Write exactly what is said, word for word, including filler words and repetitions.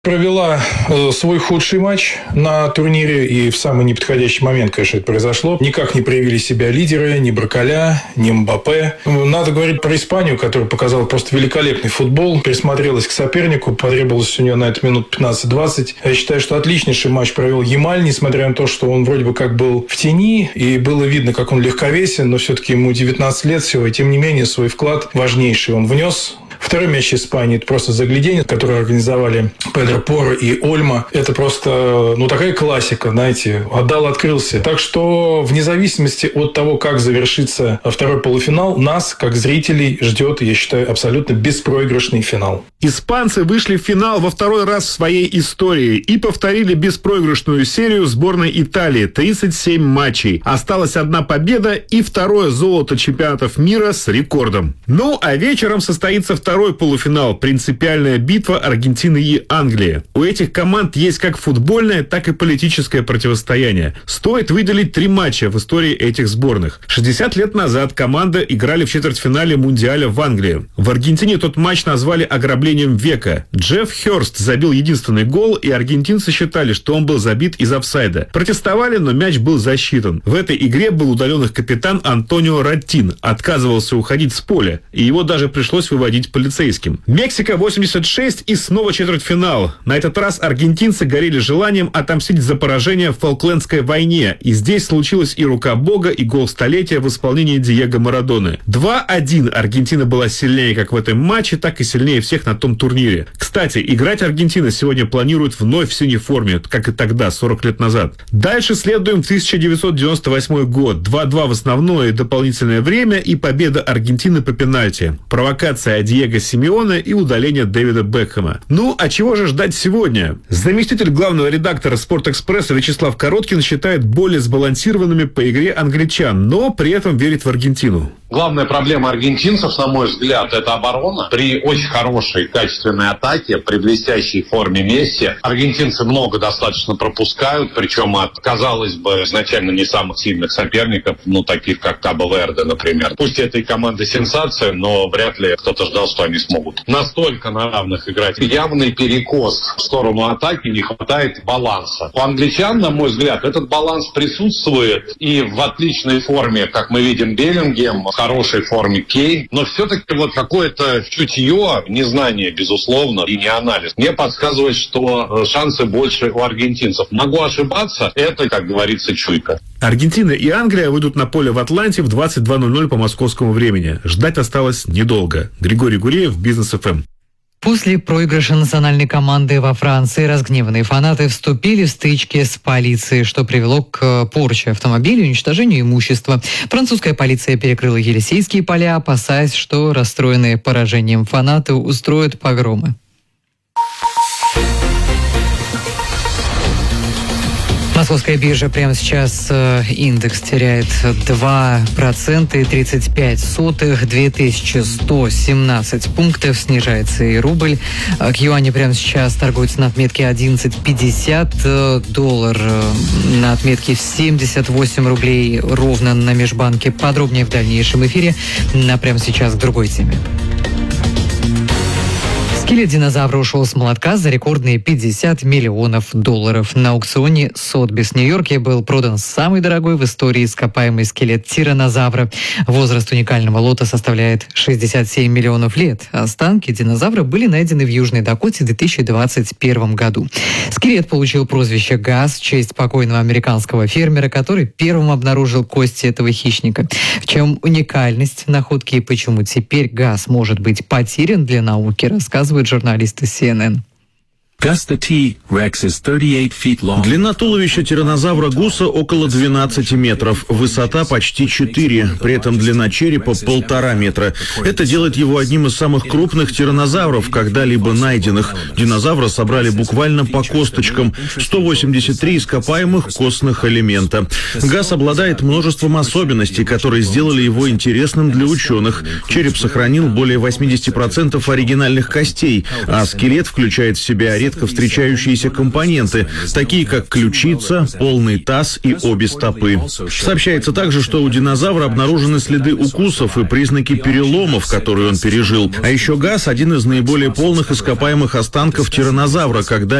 Провела э, свой худший матч на турнире, и в самый неподходящий момент, конечно, это произошло. Никак не проявили себя лидеры, ни Баркаля, ни Мбаппе. Надо говорить про Испанию, которая показала просто великолепный футбол, присмотрелась к сопернику, потребовалось у нее на это минут пятнадцать-двадцать. Я считаю, что отличнейший матч провел Ямаль, несмотря на то, что он вроде бы как был в тени, и было видно, как он легковесен, но все-таки ему девятнадцать лет всего, и тем не менее свой вклад важнейший он внес. Второй мяч Испании – это просто заглядение, которое организовали Педро Поро и Ольмо. Это просто, ну, такая классика, знаете, отдал, открылся. Так что, вне зависимости от того, как завершится второй полуфинал, нас, как зрителей, ждет, я считаю, абсолютно беспроигрышный финал. Испанцы вышли в финал во второй раз в своей истории и повторили беспроигрышную серию сборной Италии – тридцать семь матчей. Осталась одна победа и второе золото чемпионатов мира с рекордом. Ну, а вечером состоится второй Второй полуфинал – принципиальная битва Аргентины и Англии. У этих команд есть как футбольное, так и политическое противостояние. Стоит выделить три матча в истории этих сборных. шестьдесят лет назад команды играли в четвертьфинале Мундиаля в Англии. В Аргентине тот матч назвали ограблением века. Джефф Хёрст забил единственный гол, и аргентинцы считали, что он был забит из офсайда. Протестовали, но мяч был засчитан. В этой игре был удален их капитан Антонио Раттин. Отказывался уходить с поля, и его даже пришлось выводить полицейским. Мексика восемьдесят шесть и снова четвертьфинал. На этот раз аргентинцы горели желанием отомстить за поражение в Фолклендской войне. И здесь случилась и рука бога, и гол столетия в исполнении Диего Марадоны. два один Аргентина была сильнее как в этом матче, так и сильнее всех на том турнире. Кстати, играть Аргентина сегодня планирует вновь в синей форме, как и тогда, сорок лет назад. Дальше следуем в тысяча девятьсот девяносто восьмой год. два-два в основное и дополнительное время и победа Аргентины по пенальти. Провокация Диего Симеоне и удаление Дэвида Бекхэма. Ну, а чего же ждать сегодня? Заместитель главного редактора «Спортэкспресса» Вячеслав Короткин считает более сбалансированными по игре англичан, но при этом верит в Аргентину. Главная проблема аргентинцев, на мой взгляд, это оборона. При очень хорошей, качественной атаке, при блестящей форме Месси, аргентинцы много достаточно пропускают, причем от, казалось бы, изначально не самых сильных соперников, ну, таких как Кабо-Верде, например. Пусть это и команда сенсация, но вряд ли кто-то ждал, что они смогут настолько на равных играть. Явный перекос в сторону атаки, не хватает баланса. У англичан, на мой взгляд, этот баланс присутствует, и в отличной форме, как мы видим, Беллингем, в хорошей форме Кейн, но все-таки вот какое-то чутье, незнание, безусловно, и не анализ, мне подсказывает, что шансы больше у аргентинцев. Могу ошибаться, это, как говорится, чуйка. Аргентина и Англия выйдут на поле в Атланте в двадцать два ноль ноль по московскому времени. Ждать осталось недолго. Григорий Гуреев, Бизнес эф эм. После проигрыша национальной команды во Франции разгневанные фанаты вступили в стычки с полицией, что привело к порче автомобилей и уничтожению имущества. Французская полиция перекрыла Елисейские поля, опасаясь, что расстроенные поражением фанаты устроят погромы. Московская биржа прямо сейчас э, индекс теряет два процента и тридцать пять сотых, две тысячи сто семнадцать пунктов, снижается и рубль. К юаню прямо сейчас торгуется на отметке одиннадцать пятьдесят, э, доллар э, на отметке семьдесят восемь рублей ровно на межбанке. Подробнее в дальнейшем эфире, на прямо сейчас к другой теме. Скелет динозавра ушел с молотка за рекордные пятьдесят миллионов долларов. На аукционе Сотбис в Нью-Йорке был продан самый дорогой в истории ископаемый скелет тираннозавра. Возраст уникального лота составляет шестьдесят семь миллионов лет. Останки динозавра были найдены в Южной Дакоте в две тысячи двадцать первом году. Скелет получил прозвище «Газ» в честь покойного американского фермера, который первым обнаружил кости этого хищника. В чем уникальность находки и почему теперь Газ может быть потерян для науки, рассказывают журналисты си эн эн. Длина туловища тираннозавра Гуса около двенадцати метров, высота почти четыре, при этом длина черепа полтора метра. Это делает его одним из самых крупных тираннозавров, когда-либо найденных. Динозавра собрали буквально по косточкам, сто восемьдесят три ископаемых костных элемента. Газ обладает множеством особенностей, которые сделали его интересным для ученых. Череп сохранил более восемьдесят процентов оригинальных костей, а скелет включает в себя редкие редко встречающиеся компоненты, такие как ключица, полный таз и обе стопы. Сообщается также, что у динозавра обнаружены следы укусов и признаки переломов, которые он пережил. А еще Гас – один из наиболее полных ископаемых останков тираннозавра, когда